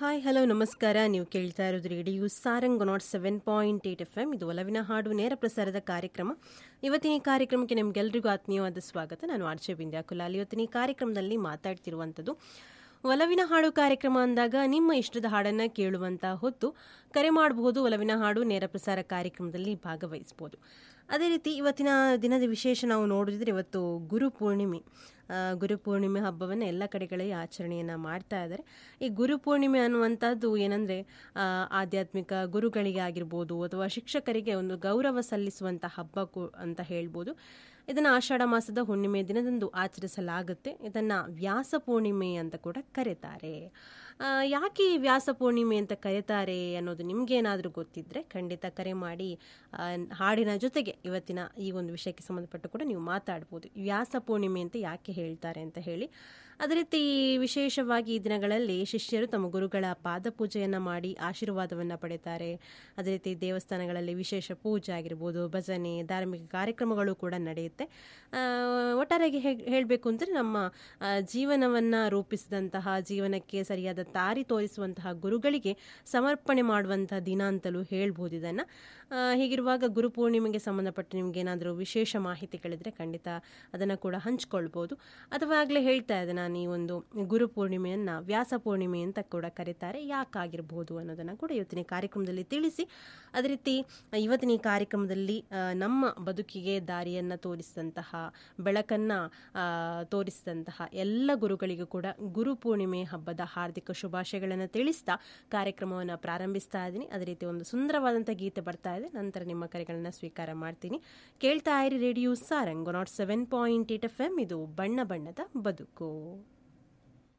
Hi hello ನಮಸ್ಕಾರ. ನೀವು ಕೇಳ್ತಾ ಇರೋದು ರೇಡಿಯೋ ಸಾರಂಗ್ 107.8 FM. ಇದು ಒಲವಿನ ಹಾಡು ನೇರ ಪ್ರಸಾರದ ಕಾರ್ಯಕ್ರಮ. ಇವತ್ತಿನ ಈ ಕಾರ್ಯಕ್ರಮಕ್ಕೆ ನಿಮ್ಗೆಲ್ರಿಗೂ ಆತ್ಮೀಯವಾದ ಸ್ವಾಗತ. ನಾನು ಆರ್ಚೆ ಬಿಂದ್ಯಾ ಕುಲಾಲ್. ಇವತ್ತಿನ ಈ ಕಾರ್ಯಕ್ರಮದಲ್ಲಿ ಮಾತಾಡ್ತಿರುವಂಥದ್ದು ಒಲವಿನ ಹಾಡು ಕಾರ್ಯಕ್ರಮ ಅಂದಾಗ ನಿಮ್ಮ ಇಷ್ಟದ ಹಾಡನ್ನು ಕೇಳುವಂಥ ಹೊತ್ತು ಕರೆ ಮಾಡಬಹುದು. ಒಲವಿನ ಹಾಡು ನೇರ ಪ್ರಸಾರ ಕಾರ್ಯಕ್ರಮದಲ್ಲಿ ಭಾಗವಹಿಸ್ಬೋದು. ಅದೇ ರೀತಿ ಇವತ್ತಿನ ದಿನದ ವಿಶೇಷ ನಾವು ನೋಡಿದ್ರೆ ಇವತ್ತು ಗುರುಪೂರ್ಣಿಮೆ. ಗುರುಪೂರ್ಣಿಮೆ ಹಬ್ಬವನ್ನು ಎಲ್ಲ ಕಡೆಗಳಲ್ಲಿ ಆಚರಣೆಯನ್ನು ಮಾಡ್ತಾ ಇದ್ದಾರೆ. ಈ ಗುರುಪೂರ್ಣಿಮೆ ಅನ್ನುವಂಥದ್ದು ಏನಂದರೆ ಆಧ್ಯಾತ್ಮಿಕ ಗುರುಗಳಿಗೆ ಆಗಿರ್ಬೋದು ಅಥವಾ ಶಿಕ್ಷಕರಿಗೆ ಒಂದು ಗೌರವ ಸಲ್ಲಿಸುವಂಥ ಹಬ್ಬ ಅಂತ ಹೇಳ್ಬೋದು. ಇದನ್ನು ಆಷಾಢ ಮಾಸದ ಹುಣ್ಣಿಮೆ ದಿನದಂದು ಆಚರಿಸಲಾಗುತ್ತೆ. ಇದನ್ನು ವ್ಯಾಸ ಪೂರ್ಣಿಮೆ ಅಂತ ಕೂಡ ಕರೀತಾರೆ. ಯಾಕೆ ಈ ವ್ಯಾಸ ಪೂರ್ಣಿಮೆ ಅಂತ ಕರೀತಾರೆ ಅನ್ನೋದು ನಿಮಗೇನಾದರೂ ಗೊತ್ತಿದ್ದರೆ ಖಂಡಿತ ಕರೆ ಮಾಡಿ ಹಾಡಿನ ಜೊತೆಗೆ ಇವತ್ತಿನ ಈ ಒಂದು ವಿಷಯಕ್ಕೆ ಸಂಬಂಧಪಟ್ಟು ಕೂಡ ನೀವು ಮಾತಾಡ್ಬೋದು. ವ್ಯಾಸ ಪೂರ್ಣಿಮೆ ಅಂತ ಯಾಕೆ ಹೇಳ್ತಾರೆ ಅಂತ ಹೇಳಿ. ಅದೇ ರೀತಿ ವಿಶೇಷವಾಗಿ ಈ ದಿನಗಳಲ್ಲಿ ಶಿಷ್ಯರು ತಮ್ಮ ಗುರುಗಳ ಪಾದ ಪೂಜೆಯನ್ನು ಮಾಡಿ ಆಶೀರ್ವಾದವನ್ನು ಪಡೆಯುತ್ತಾರೆ. ಅದೇ ರೀತಿ ದೇವಸ್ಥಾನಗಳಲ್ಲಿ ವಿಶೇಷ ಪೂಜೆ ಆಗಿರ್ಬೋದು, ಭಜನೆ, ಧಾರ್ಮಿಕ ಕಾರ್ಯಕ್ರಮಗಳು ಕೂಡ ನಡೆಯುತ್ತೆ. ಒಟ್ಟಾರೆಯಾಗಿ ಹೇಳಬೇಕು ಅಂದರೆ ನಮ್ಮ ಜೀವನವನ್ನು ರೂಪಿಸಿದಂತಹ, ಜೀವನಕ್ಕೆ ಸರಿಯಾದ ದಾರಿ ತೋರಿಸುವಂತಹ ಗುರುಗಳಿಗೆ ಸಮರ್ಪಣೆ ಮಾಡುವಂತಹ ದಿನ ಅಂತಲೂ ಹೇಳ್ಬೋದು ಇದನ್ನು. ಹೀಗಿರುವಾಗ ಗುರುಪೂರ್ಣಿಮೆಗೆ ಸಂಬಂಧಪಟ್ಟು ನಿಮಗೇನಾದರೂ ವಿಶೇಷ ಮಾಹಿತಿಗಳಿದ್ರೆ ಖಂಡಿತ ಅದನ್ನು ಕೂಡ ಹಂಚ್ಕೊಳ್ಬೋದು. ಅಥವಾ ಆಗಲೇ ಹೇಳ್ತಾ ಇದ್ದೆ ನಾನು, ಈ ಒಂದು ಗುರುಪೂರ್ಣಿಮೆಯನ್ನು ವ್ಯಾಸ ಪೂರ್ಣಿಮೆ ಅಂತ ಕೂಡ ಕರೀತಾರೆ. ಯಾಕಾಗಿರ್ಬೋದು ಅನ್ನೋದನ್ನು ಕೂಡ ಇವತ್ತಿನ ಕಾರ್ಯಕ್ರಮದಲ್ಲಿ ತಿಳಿಸಿ, ಅದೇ ರೀತಿ ಇವತ್ತಿನ ಈ ಕಾರ್ಯಕ್ರಮದಲ್ಲಿ ನಮ್ಮ ಬದುಕಿಗೆ ದಾರಿಯನ್ನು ತೋರಿಸಿದಂತಹ, ಬೆಳಕನ್ನು ತೋರಿಸಿದಂತಹ ಎಲ್ಲ ಗುರುಗಳಿಗೂ ಕೂಡ ಗುರುಪೂರ್ಣಿಮೆ ಹಬ್ಬದ ಹಾರ್ದಿಕ ಶುಭಾಶಯಗಳನ್ನು ತಿಳಿಸ್ತಾ ಕಾರ್ಯಕ್ರಮವನ್ನು ಪ್ರಾರಂಭಿಸ್ತಾ ಇದ್ದೀನಿ. ಅದೇ ರೀತಿ ಒಂದು ಸುಂದರವಾದಂಥ ಗೀತೆ ಬರ್ತಾ ಇದೆ, ನಂತರ ನಿಮ್ಮ ಕರೆಗಳನ್ನು ಸ್ವೀಕಾರ ಮಾಡ್ತೀನಿ. ಕೇಳ್ತಾ ಇರಿ ರೇಡಿಯೋ ಸಾರಂಗ್ 107.8 FM. ಇದು ಬಣ್ಣ ಬಣ್ಣದ ಬದುಕು.